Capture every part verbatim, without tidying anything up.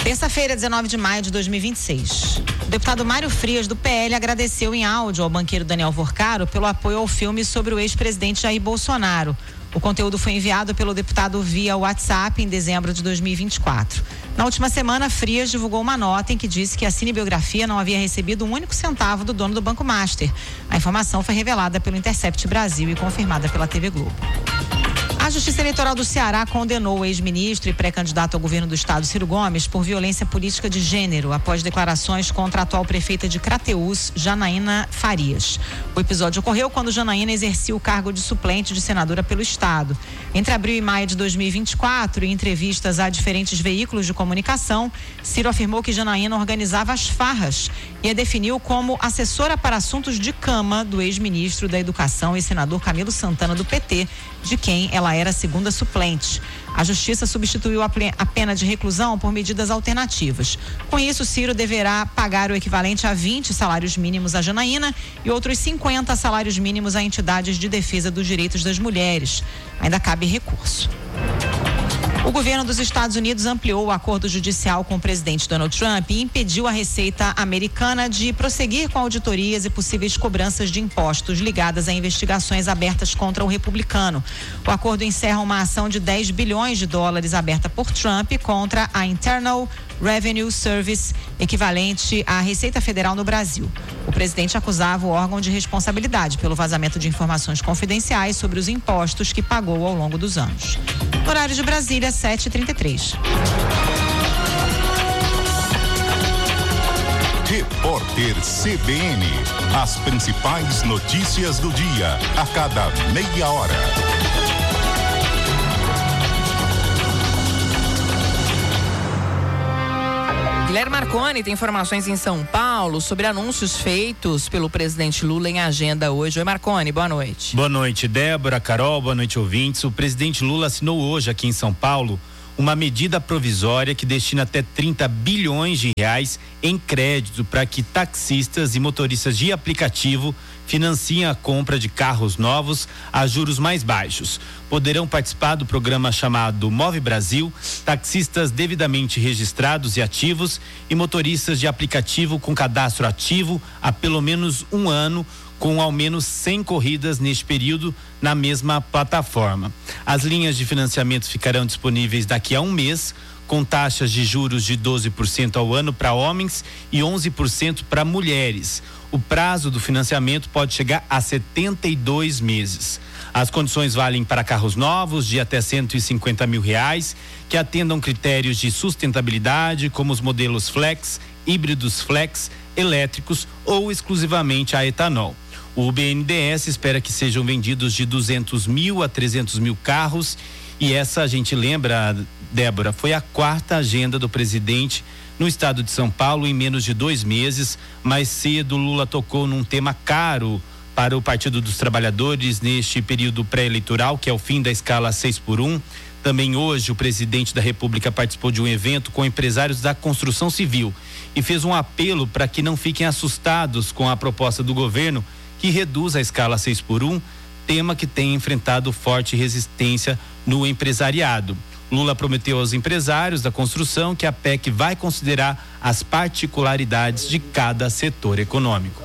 Terça-feira, dezenove de maio de dois mil e vinte e seis. O deputado Mário Frias, do P L, agradeceu em áudio ao banqueiro Daniel Vorcaro pelo apoio ao filme sobre o ex-presidente Jair Bolsonaro. O conteúdo foi enviado pelo deputado via WhatsApp em dezembro de dois mil e vinte e quatro. Na última semana, Frias divulgou uma nota em que disse que a cinebiografia não havia recebido um único centavo do dono do Banco Master. A informação foi revelada pelo Intercept Brasil e confirmada pela T V Globo. A Justiça Eleitoral do Ceará condenou o ex-ministro e pré-candidato ao governo do estado, Ciro Gomes, por violência política de gênero, após declarações contra a atual prefeita de Crateús, Janaína Farias. O episódio ocorreu quando Janaína exercia o cargo de suplente de senadora pelo estado. Entre abril e maio de dois mil e vinte e quatro, em entrevistas a diferentes veículos de comunicação, Ciro afirmou que Janaína organizava as farras e a definiu como assessora para assuntos de cama do ex-ministro da Educação e senador Camilo Santana, do P T, de quem ela era a segunda suplente. A Justiça substituiu a pena de reclusão por medidas alternativas. Com isso, Ciro deverá pagar o equivalente a vinte salários mínimos a Janaína e outros cinquenta salários mínimos a entidades de defesa dos direitos das mulheres. Ainda cabe recurso. O governo dos Estados Unidos ampliou o acordo judicial com o presidente Donald Trump e impediu a Receita Americana de prosseguir com auditorias e possíveis cobranças de impostos ligadas a investigações abertas contra o republicano. O acordo encerra uma ação de dez bilhões de dólares aberta por Trump contra a Internal Revenue Service, equivalente à Receita Federal no Brasil. O presidente acusava o órgão de responsabilidade pelo vazamento de informações confidenciais sobre os impostos que pagou ao longo dos anos. Horário de Brasília, sete e trinta e três. Repórter C B N. As principais notícias do dia, a cada meia hora. Guilherme Marconi tem informações em São Paulo sobre anúncios feitos pelo presidente Lula em agenda hoje. Oi, Marconi, boa noite. Boa noite, Débora, Carol, boa noite, ouvintes. O presidente Lula assinou hoje aqui em São Paulo uma medida provisória que destina até trinta bilhões de reais em crédito para que taxistas e motoristas de aplicativo financiem a compra de carros novos a juros mais baixos. Poderão participar do programa chamado Move Brasil taxistas devidamente registrados e ativos e motoristas de aplicativo com cadastro ativo há pelo menos um ano, com ao menos cem corridas neste período na mesma plataforma. As linhas de financiamento ficarão disponíveis daqui a um mês, com taxas de juros de doze por cento ao ano para homens e onze por cento para mulheres. O prazo do financiamento pode chegar a setenta e dois meses. As condições valem para carros novos de até cento e cinquenta mil reais, que atendam critérios de sustentabilidade, como os modelos flex, híbridos flex, elétricos ou exclusivamente a etanol. O B N D E S espera que sejam vendidos de duzentos mil a trezentos mil carros, e essa, a gente lembra, Débora, foi a quarta agenda do presidente no estado de São Paulo em menos de dois meses. Mais cedo, Lula tocou num tema caro para o Partido dos Trabalhadores neste período pré-eleitoral, que é o fim da escala seis por um. Também hoje o presidente da República participou de um evento com empresários da construção civil e fez um apelo para que não fiquem assustados com a proposta do governo que reduz a escala seis por um, tema que tem enfrentado forte resistência no empresariado. Lula prometeu aos empresários da construção que a P E C vai considerar as particularidades de cada setor econômico.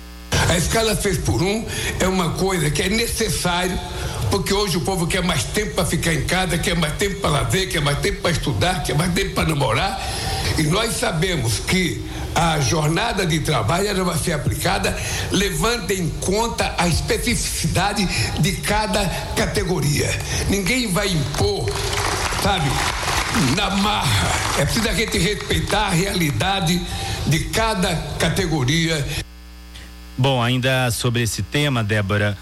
A escala seis por um é uma coisa que é necessário, porque hoje o povo quer mais tempo para ficar em casa, quer mais tempo para lazer, quer mais tempo para estudar, quer mais tempo para namorar, e nós sabemos que a jornada de trabalho ela vai ser aplicada levando em conta a especificidade de cada categoria. Ninguém vai impor, sabe, na marra. É preciso a gente respeitar a realidade de cada categoria. Bom, ainda sobre esse tema, Débora,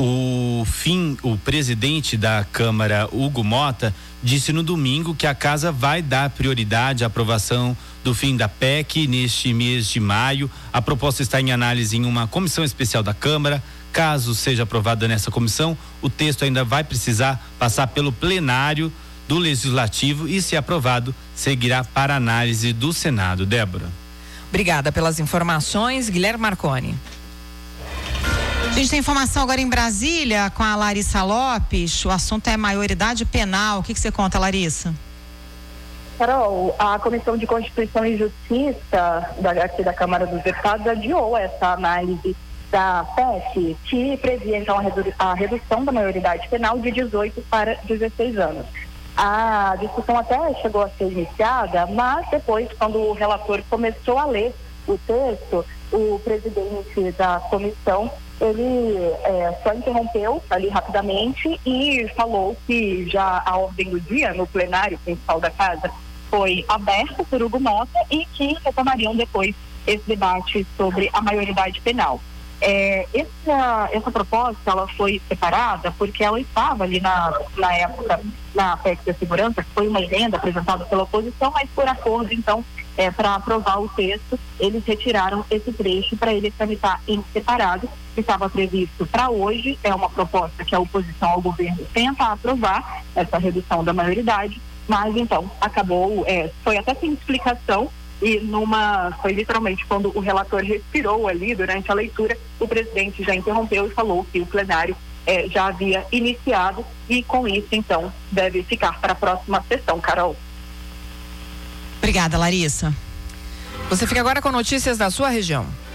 o fim, o presidente da Câmara, Hugo Mota, disse no domingo que a casa vai dar prioridade à aprovação do fim da P E C neste mês de maio. A proposta está em análise em uma comissão especial da Câmara. Caso seja aprovada nessa comissão, o texto ainda vai precisar passar pelo plenário do Legislativo e, se aprovado, seguirá para análise do Senado. Débora. Obrigada pelas informações, Guilherme Marconi. A gente tem informação agora em Brasília com a Larissa Lopes. O assunto é maioridade penal. O que, que você conta, Larissa? Carol, a Comissão de Constituição e Justiça da, aqui da Câmara dos Deputados adiou essa análise da P E C, que previa então a, redu- a redução da maioridade penal de dezoito para dezesseis anos. A discussão até chegou a ser iniciada, mas depois, quando o relator começou a ler o texto, o presidente da comissão, ele é, só interrompeu ali rapidamente e falou que já a ordem do dia no plenário principal da casa foi aberta por Hugo Mota e que retomariam depois esse debate sobre a maioridade penal. É, essa, essa proposta ela foi separada porque ela estava ali na, na época na P E C da Segurança, que foi uma emenda apresentada pela oposição, mas por acordo, então, é, para aprovar o texto, eles retiraram esse trecho para ele tramitar em separado, que estava previsto para hoje. É uma proposta que a oposição ao governo tenta aprovar, essa redução da maioridade, mas então acabou, é, foi até sem explicação. E numa, foi literalmente quando o relator respirou ali durante a leitura, o presidente já interrompeu e falou que o plenário eh, já havia iniciado e com isso então deve ficar para a próxima sessão, Carol. Obrigada, Larissa. Você fica agora com notícias da sua região.